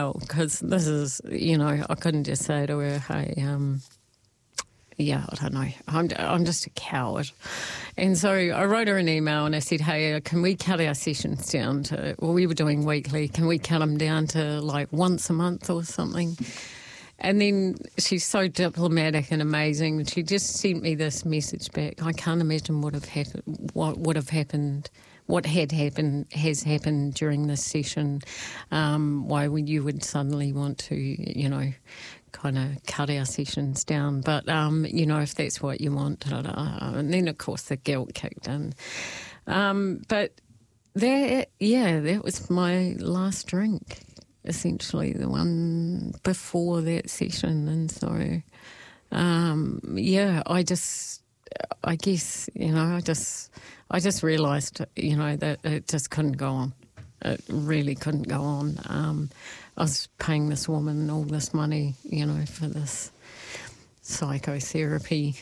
well, because this is, I couldn't just say to her, hey, I don't know, I'm just a coward. And so I wrote her an email and I said, hey, can we cut our sessions down to, we were doing weekly, can we cut them down to like once a month or something? And then she's so diplomatic and amazing. She just sent me this message back. I can't imagine what has happened during this session. Why you would suddenly want to, kind of cut our sessions down. But, if that's what you want. And then, of course, the guilt kicked in. But that was my last drink. Essentially the one before that session. And so, I guess, I just realised, that it just couldn't go on. It really couldn't go on. I was paying this woman all this money, for this psychotherapy.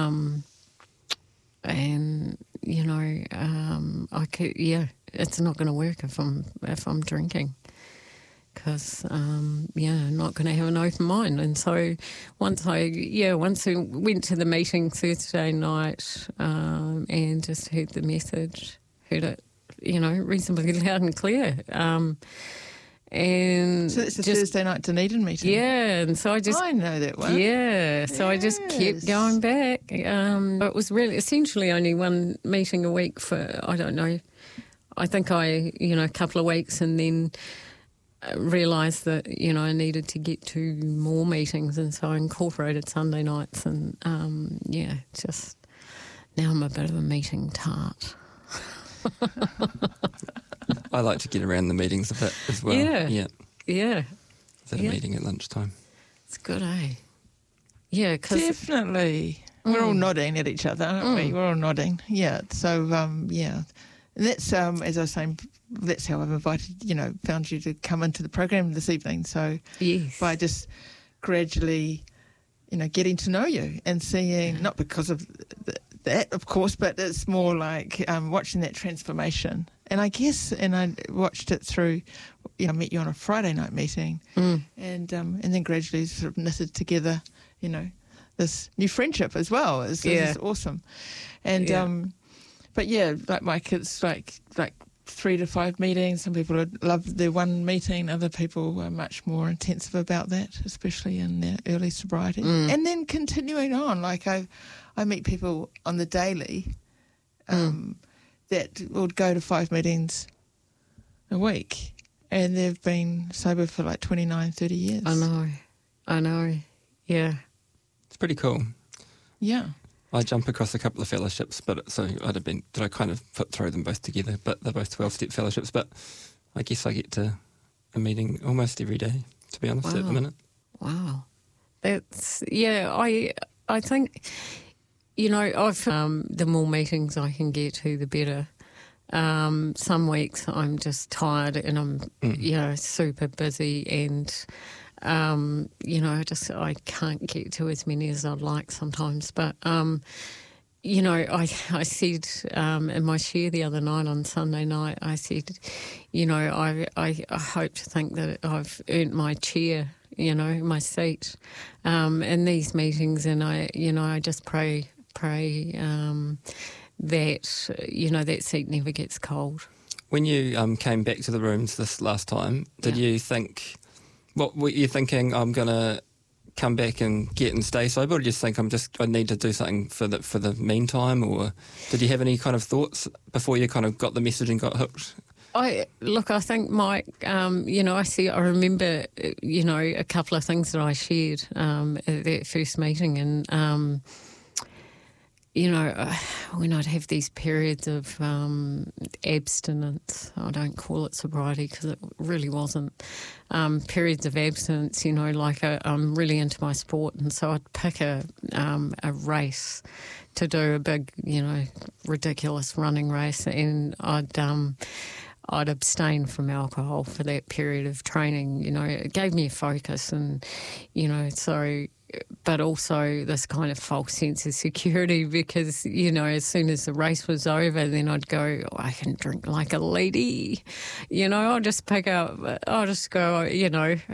It's not going to work if I'm drinking. Because, I'm not going to have an open mind. And so once I went to the meeting Thursday night and just heard the message, heard it, reasonably loud and clear. And so it's the Thursday night Dunedin meeting? Yeah, and so I know that one. Yeah, so I just kept going back. It was really essentially only one meeting a week for, I don't know, I think a couple of weeks, and then realised that, I needed to get to more meetings, and so I incorporated Sunday nights, and just now I'm a bit of a meeting tart. I like to get around the meetings a bit as well. Yeah. Is that a meeting at lunchtime? It's good, eh? Yeah, cause definitely. We're all nodding at each other, aren't we? We're all nodding. Yeah. So, And that's, as I was saying, that's how I've invited, found you to come into the program this evening. So yes. By just gradually, getting to know you and seeing, not because of that, of course, but it's more like watching that transformation. And I guess, I watched it through, I met you on a Friday night meeting and then gradually sort of knitted together, this new friendship as well. It's awesome. And, but like Mike, it's like 3 to 5 meetings. Some people love their one meeting. Other people are much more intensive about that, especially in their early sobriety. And then continuing on, like I meet people on the daily that would go to 5 meetings a week, and they've been sober for like 29, 30 years. I know. Yeah. It's pretty cool. Yeah. I jump across a couple of fellowships, did I kind of throw them both together, but they're both 12-step fellowships, but I guess I get to a meeting almost every day, to be honest, at the minute. Wow. That's, I think, I've the more meetings I can get to, the better. Some weeks I'm just tired and I'm, super busy and, I can't get to as many as I'd like sometimes. But, I said in my share the other night on Sunday night, I said, I hope to think that I've earned my chair, my seat in these meetings, and I just pray that, that seat never gets cold. When you came back to the rooms this last time, did you think, what were you thinking, I'm going to come back and get and stay sober, or did you think I need to do something for the meantime, or did you have any kind of thoughts before you kind of got the message and got hooked? I think, Mike, I remember, a couple of things that I shared at that first meeting, and, when I'd have these periods of abstinence, I don't call it sobriety because it really wasn't, periods of abstinence, like I'm really into my sport, and so I'd pick a race to do, a big, ridiculous running race, and I'd abstain from alcohol for that period of training. It gave me a focus, and, but also this kind of false sense of security because, as soon as the race was over, then I'd go, I can drink like a lady. I'll just go,